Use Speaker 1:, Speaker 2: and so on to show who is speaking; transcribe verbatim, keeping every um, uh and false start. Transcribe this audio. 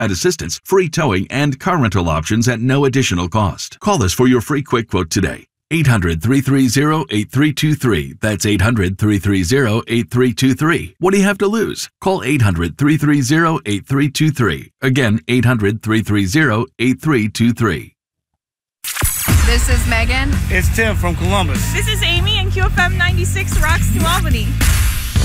Speaker 1: roadside assistance, free towing, and car rental options at no additional cost. Call us for your free quick quote today. eight hundred, three three zero, eight three two three. That's eight hundred, three three zero, eight three two three. What do you have to lose? Call eight hundred, three three zero, eight three two three. Again, eight hundred, three three zero, eight three two three.
Speaker 2: This is Megan.
Speaker 3: It's Tim from Columbus.
Speaker 4: This is Amy, and Q F M ninety-six rocks New Albany.